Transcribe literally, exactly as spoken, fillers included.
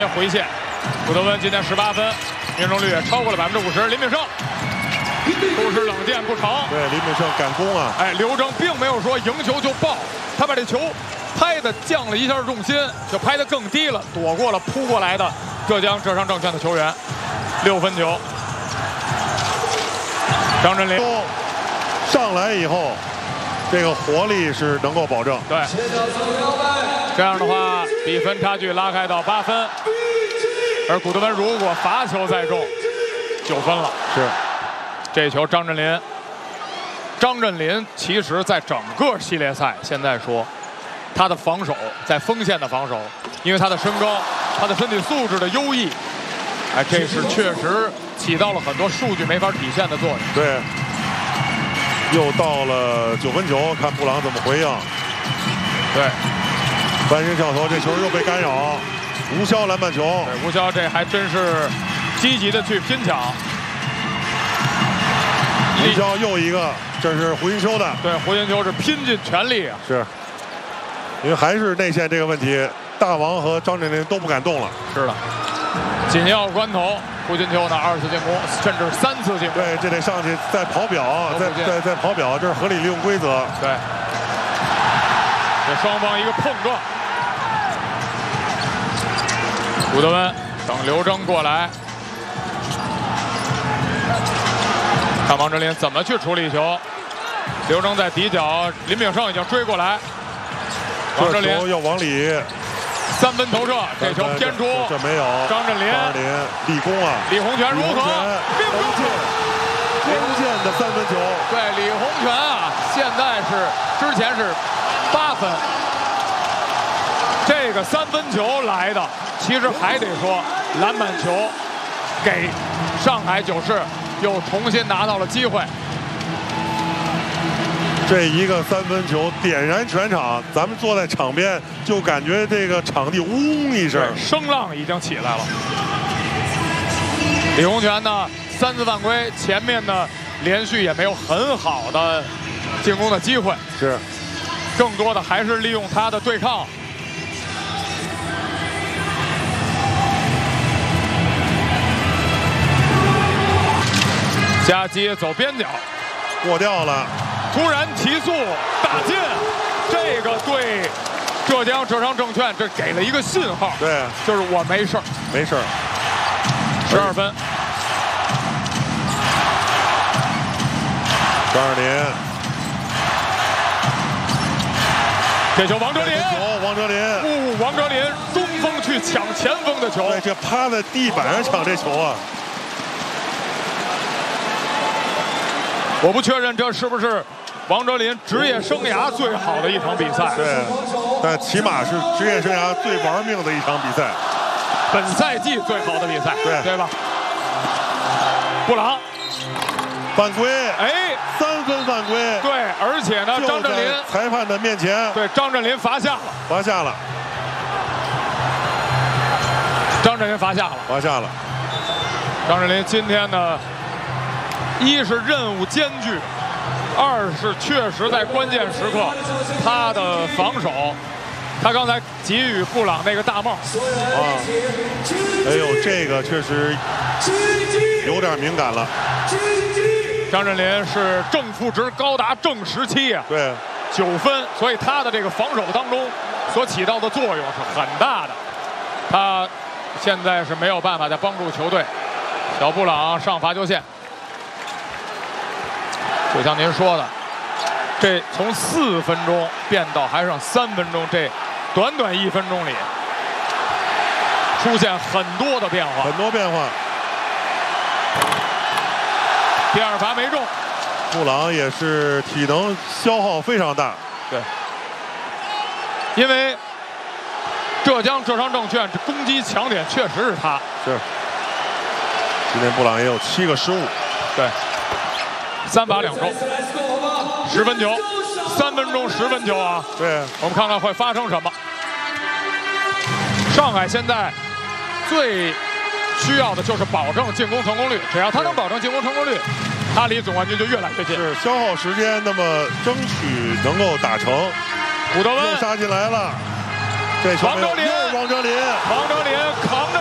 回线，古德温今天十八分，命中率也超过了百分之五十。林炳胜都是冷箭不成。 对，林炳胜赶攻啊！ 哎，刘铮并没有说赢球就爆，他把这球拍的降了一下重心，就拍得更低了，躲过了扑过来的浙江浙商证券的球员。六分球，张镇麟上来以后，这个活力是能够保证。 对，这样的话比分差距拉开到八分。而古德温如果罚球再中，九分了。 是， 这球张镇麟，张镇麟其实在整个系列赛，现在说他的防守在锋线的防守，因为他的身高、他的身体素质的优异，哎，这是确实起到了很多数据没法体现的作用。 对，又到了九分球，看布朗怎么回应。 对， 翻身跳投，这球又被干扰。吴骁篮板球， 对，吴骁这还真是积极的去拼抢。 吴骁又一个，这是胡云秋的。 对，胡云秋是拼尽全力啊。 是，因为还是内线这个问题，大王和张镇麟都不敢动了。 是的，紧要关头，胡云秋呢二次进攻，甚至三次进攻。 对，这得上去再跑表，再再再跑表，这是合理利用规则。 对，这双方一个碰撞。古德温等刘铮过来，看王哲林怎么去处理球。刘铮在底角，林炳胜已经追过来，王哲林要往里三分投射，这球偏出， 这没有。 张镇麟， 张镇麟立功啊！ 李洪权如何？命中！ 关键的三分球。 对，李洪权啊，现在是之前是八分，这个三分球来的。其实还得说，篮板球给上海九市又重新拿到了机会。 这一个三分球点燃全场，咱们坐在场边就感觉这个场地嗡一声， 声浪已经起来了。李洪权呢，三次犯规，前面呢连续也没有很好的进攻的机会， 是， 更多的还是利用他的对抗。夹击走边角， 过掉了， 突然提速打进，这个对浙江浙商证券这给了一个信号， 对， 就是我没事儿， 没事儿。 十二分， 张镇麟， 这球王哲林， 球王哲林， 哦，王哲林中锋去抢前锋的球， 对，这趴在地板上抢这球啊。 我不确认这是不是王哲林职业生涯最好的一场比赛。 对，但起码是职业生涯最玩命的一场比赛， 本赛季最好的比赛， 对对吧？布朗犯规， 哎， 三分犯规， 对，而且呢，张镇麟裁判的面前， 对，张镇麟罚下了， 罚下了， 张镇麟罚下了， 罚下了。 张镇麟今天呢，一是任务艰巨，二是确实在关键时刻，他的防守，他刚才给予布朗那个大帽， 啊，哎呦，这个确实有点敏感了。 张镇麟是正负值高达正十七啊， 对， 九分，所以他的这个防守当中所起到的作用是很大的。他现在是没有办法再帮助球队。小布朗上罚球线。就像您说的，这从四分钟变到还剩三分钟，这短短一分钟里出现很多的变化， 很多变化。 第二罚没中， 布朗也是体能消耗非常大。 对，因为浙江浙商证券这攻击强点确实是他。 是。今天布朗也有七个失误。 对。三罚两中，十分球，三分钟十分球啊！ 对， 我们看看会发生什么。上海现在最需要的就是保证进攻成功率，只要他能保证进攻成功率，他离总冠军就越来越近。 是消耗时间，那么争取能够打成。 古德温又杀进来了， 这球王哲林， 王哲林， 王哲林扛着。